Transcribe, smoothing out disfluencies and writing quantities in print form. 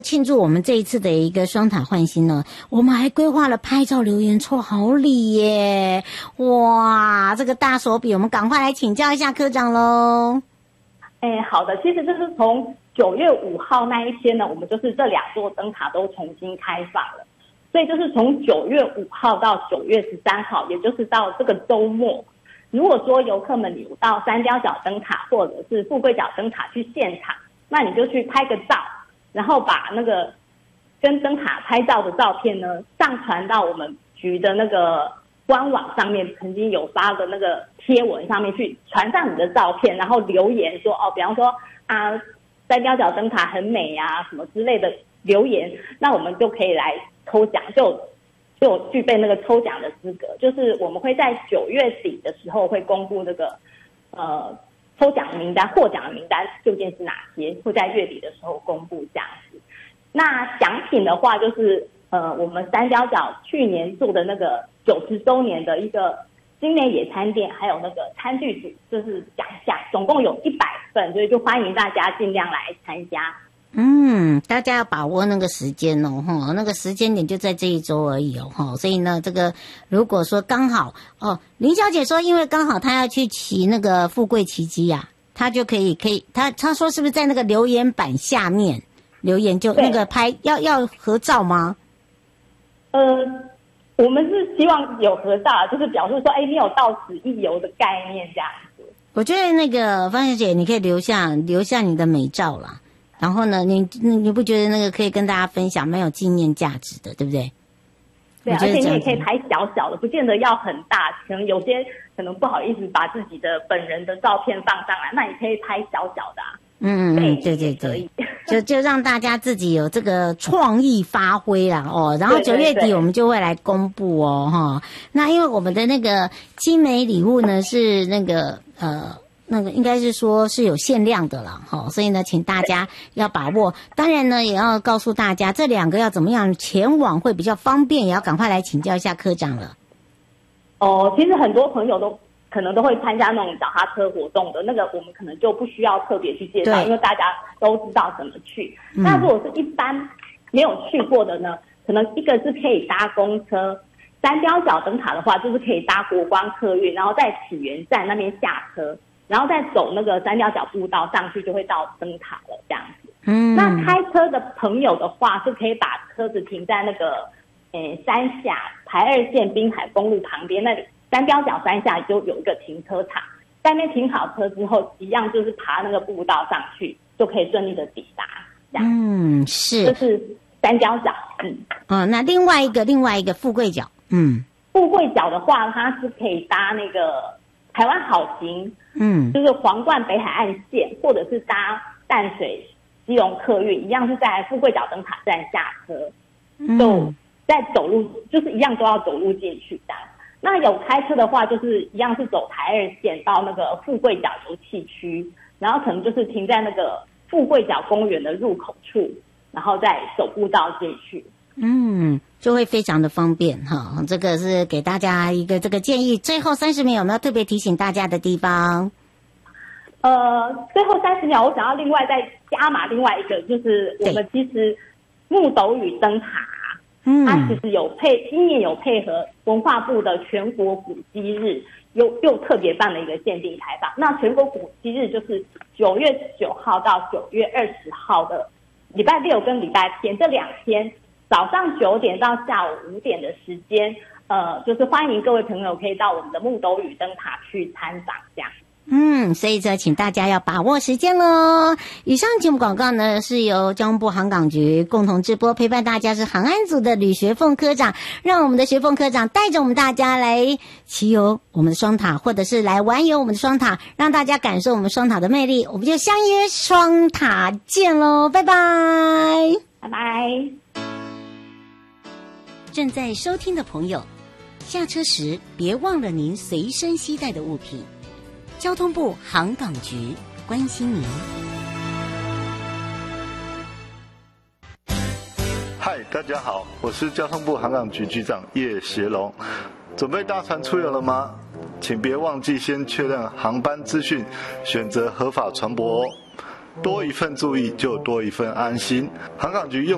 庆祝我们这一次的一个双塔换新呢，我们还规划了拍照留言抽好礼耶！哇，这个大手笔，我们赶快来请教一下科长喽。 好的，其实就是从9月5号那一天呢，我们就是这2座灯塔都重新开放了，所以就是从9月5号到9月13号，也就是到这个周末，如果说游客们有到三貂角灯塔或者是富贵角灯塔去现场，那你就去拍个照，然后把那个跟灯塔拍照的照片呢上传到我们局的那个官网上面，曾经有发的那个贴文上面去传上你的照片，然后留言说比方说三貂角灯塔很美啊什么之类的留言，那我们就可以来抽奖，就具备那个抽奖的资格。就是我们会在9月底的时候会公布那个抽奖名单，获奖的名单究竟是哪些，会在月底的时候公布这样子。那奖品的话，就是我们三貂角去年做的那个90周年的一个新年野餐店，还有那个餐具组，就是奖项，总共有100份，所以就欢迎大家尽量来参加。 大家要把握那个时间哦，那个时间点就在这一周而已哦，所以呢，这个如果说刚好林小姐说，因为刚好她要去骑那个富贵骑机呀，她就可以，她说是不是在那个留言板下面留言就那个拍要合照吗？ 我们是希望有合照，就是表示说，你有到此一游的概念这样子。 我觉得那个方小姐，你可以留下你的美照啦。然后呢，你不觉得那个可以跟大家分享，蛮有纪念价值的，对不对？ 对，而且你也可以拍小小的，不见得要很大，可能有些不好意思把自己的本人的照片放上来，那你可以拍小小的啊。对，就让大家自己有这个创意发挥啦然后9月底我们就会来公布哈。那因为我们的那个精美礼物呢是那个应该是说是有限量的啦所以呢请大家要把握。当然呢也要告诉大家这2个要怎么样前往会比较方便，也要赶快来请教一下科长了。 其实很多朋友可能都会参加那种脚踏车活动的，那个我们可能就不需要特别去介绍，因为大家都知道怎么去。那如果是一般没有去过的呢，可能一个是可以搭公车，三貂角灯塔的话就是可以搭国光客运，然后在起源站那边下车，然后再走那个三貂角步道上去就会到灯塔了这样子。那开车的朋友的话是可以把车子停在那个山下台2线滨海公路旁边，那里三貂角山下就有一个停车场，在那边停好车之后，一样就是爬那个步道上去，就可以顺利的抵达。这样， 是， 就是三貂角。 那另外一个富贵角， 富贵角的话，它是可以搭那个台湾好行，就是皇冠北海岸线，或者是搭淡水基隆客运，一样是在富贵角灯塔站下车，就在走路，就是一样都要走路进去这样。那有开车的话，就是一样是走台2线到那个富贵角游憩区，然后可能就是停在那个富贵角公园的入口处，然后再走步道进去。 就会非常的方便哈。这个是给大家一个这个建议。最后30秒有没有特别提醒大家的地方？ 最后30秒，我想要另外再加码另外一个，就是我们其实木斗屿灯塔。它其实今年有配合文化部的全国古迹日，又特别办了一个限定开放。那全国古迹日就是9月9号到9月20号的礼拜6跟礼拜天，这2天早上9点到下午5点的时间，就是欢迎各位朋友可以到我们的木斗屿灯塔去参访这样。 所以这请大家要把握时间咯。以上节目广告呢是由交通部航港局共同直播，陪伴大家是航安组的吕学凤科长，让我们的学凤科长带着我们大家来骑游我们的双塔，或者是来玩游我们的双塔，让大家感受我们双塔的魅力。我们就相约双塔见咯，拜拜拜拜。 正在收听的朋友，下车时别忘了您随身携带的物品。交通部航港局关心您。 嗨，大家好，我是交通部航港局局长叶协龙。准备搭船出游了吗？请别忘记先确认航班资讯，选择合法船舶哦。多一份注意，就多一份安心。航港局用